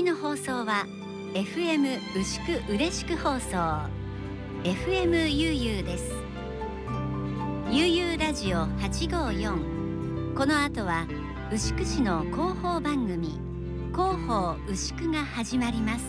の放送は FM 牛久嬉しく放送 FM ゆうゆうです。ゆうゆうラジオ854。この後は牛久市の広報番組広報牛久が始まります。